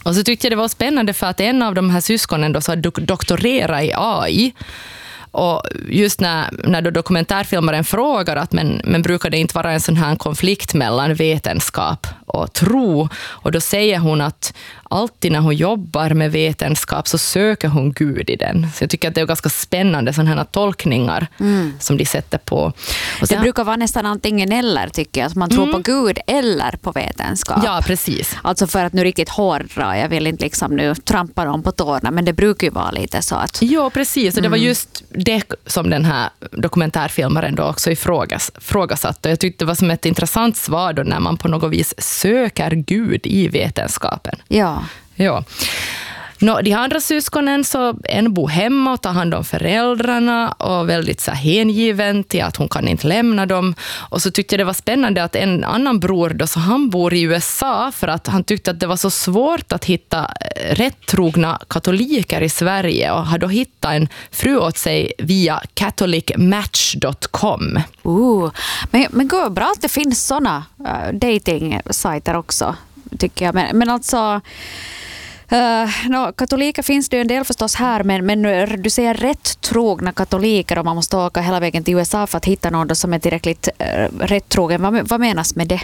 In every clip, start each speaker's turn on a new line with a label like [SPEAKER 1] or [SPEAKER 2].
[SPEAKER 1] Och så tyckte jag det var spännande för att en av de här syskonen då så hade doktorerat i AI. Och just när då dokumentärfilmaren frågar att men brukar det inte vara en sån här konflikt mellan vetenskap och tro? Och då säger hon att alltid när hon jobbar med vetenskap så söker hon Gud i den. Så jag tycker att det är ganska spännande sådana här tolkningar som de sätter på. Och
[SPEAKER 2] det brukar vara nästan antingen eller, tycker jag. Att man tror på Gud eller på vetenskap.
[SPEAKER 1] Ja, precis.
[SPEAKER 2] Alltså för att nu riktigt hårdra. Jag vill inte liksom nu trampa dem på tårna, men det brukar ju vara lite så att...
[SPEAKER 1] Ja, precis. Och det var just det som den här dokumentärfilmaren då också ifrågasatt. Och jag tyckte det var som ett intressant svar då när man på något vis söker Gud i vetenskapen.
[SPEAKER 2] Ja.
[SPEAKER 1] De andra syskonen, så en bor hemma och tar hand om föräldrarna och väldigt så hängiven till att hon kan inte lämna dem. Och så tyckte jag det var spännande att en annan bror då, så han bor i USA för att han tyckte att det var så svårt att hitta rättrogna katoliker i Sverige och hade då hittat en fru åt sig via catholicmatch.com.
[SPEAKER 2] Men går bra att det finns såna dating-sajter också, tycker jag. Men alltså... katoliker finns det ju en del förstås här, men du ser rätt trogna katoliker och man måste åka hela vägen till USA för att hitta någon som är tillräckligt rätt trogen. Vad menas med det?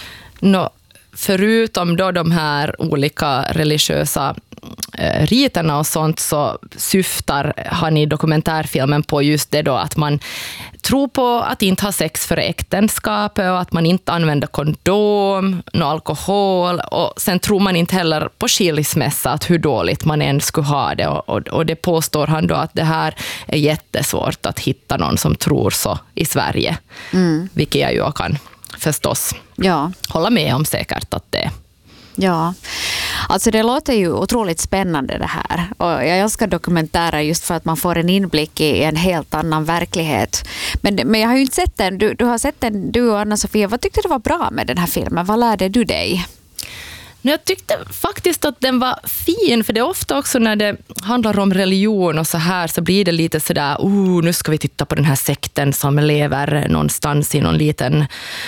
[SPEAKER 1] Förutom då de här olika religiösa riterna och sånt, så syftar han i dokumentärfilmen på just det då att man tror på att inte ha sex före äktenskapet och att man inte använder kondom, alkohol, och sen tror man inte heller på skilsmässa, att hur dåligt man än skulle ha det, och det påstår han då att det här är jättesvårt att hitta någon som tror så i Sverige, vilket jag ju kan förstås hålla med om säkert att det är.
[SPEAKER 2] Ja, alltså det låter ju otroligt spännande det här. Och jag älskar dokumentärer just för att man får en inblick i en helt annan verklighet. Men jag har ju inte sett den. Du har sett den, du och Anna-Sofia. Vad tyckte du var bra med den här filmen? Vad lärde du dig?
[SPEAKER 1] Jag tyckte faktiskt att den var fin, för det är ofta också när det handlar om religion och så här, så blir det lite sådär, nu ska vi titta på den här sekten som lever någonstans i någon liten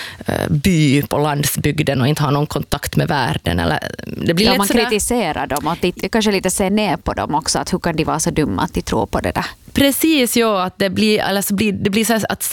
[SPEAKER 1] by på landsbygden och inte har någon kontakt med världen. Eller, det blir
[SPEAKER 2] man
[SPEAKER 1] sådär...
[SPEAKER 2] kritiserar dem och kanske lite ser ner på dem också, att hur kan de vara så dumma att de tror på det där?
[SPEAKER 1] Precis, att det blir så att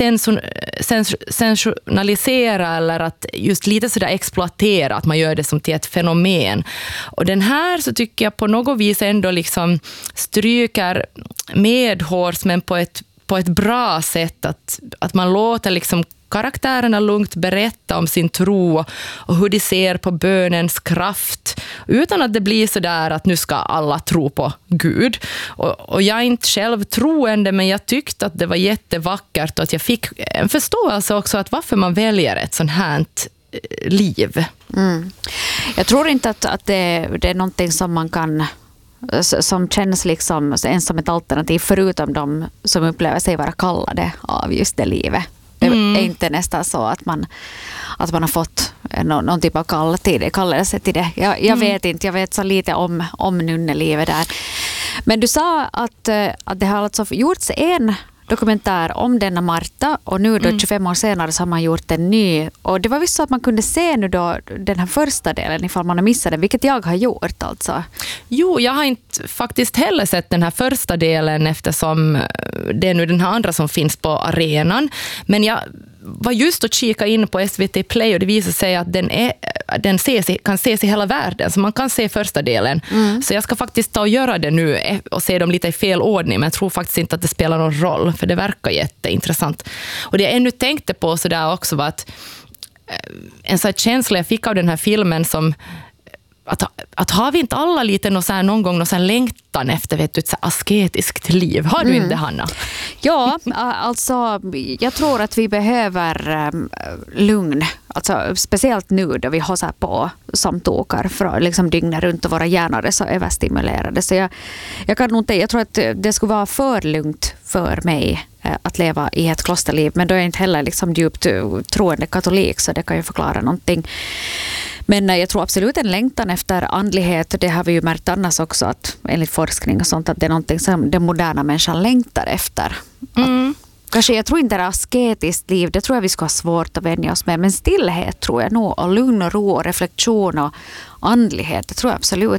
[SPEAKER 1] sensationalisera eller att just lite sådär exploatera, att man gör det som till ett fenomen. Och den här så tycker jag på något vis ändå liksom stryker medhårs, men på ett bra sätt, att man låter liksom karaktärerna lugnt berätta om sin tro och hur de ser på bönens kraft, utan att det blir så där att nu ska alla tro på Gud. Och jag är inte själv troende, men jag tyckte att det var jättevackert och att jag fick en förståelse också att varför man väljer ett sånt här liv.
[SPEAKER 2] Jag tror inte att det är någonting som man kan, som känns liksom ens som ett alternativ, förutom de som upplever sig vara kallade av just det livet. Det är inte nästan så att man har fått någon typ av kallelse till det. Jag vet inte, jag vet så lite om nunnelivet där. Men du sa att det har alltså gjorts en dokumentär om denna Marta, och nu då 25 år senare så har man gjort en ny, och det var visst så att man kunde se nu då den här första delen ifall man har missat den, vilket jag har gjort alltså. Jo, jag har inte faktiskt heller sett den här första delen, eftersom det är nu den här andra som finns på arenan, men jag var just att kika in på SVT Play och det visar sig att den kan ses i hela världen, så man kan se första delen. Så jag ska faktiskt ta och göra det nu och se dem lite i fel ordning, men jag tror faktiskt inte att det spelar någon roll, för det verkar jätteintressant. Och det jag ännu tänkte på så där också var att en sån här känsla jag fick av den här filmen som att har vi inte alla lite någon gång någon längtan efter ett asketiskt liv? Har du inte, Hanna? Ja, alltså jag tror att vi behöver lugn. Alltså, speciellt nu då vi håller på som tokar för liksom dygnet runt och våra hjärnor är så överstimulerade. Så jag tror att det skulle vara för lugnt för mig att leva i ett klosterliv. Men då är jag inte heller liksom djupt troende katolik, så det kan ju förklara någonting. Men jag tror absolut en längtan efter andlighet, det har vi ju märkt annars också, att enligt forskning och sånt, att det är någonting som den moderna människan längtar efter. Kanske, jag tror inte det är asketiskt liv, det tror jag vi ska ha svårt att vänja oss med, men stillhet tror jag nog, och lugn och ro och reflektion och andlighet, det tror jag absolut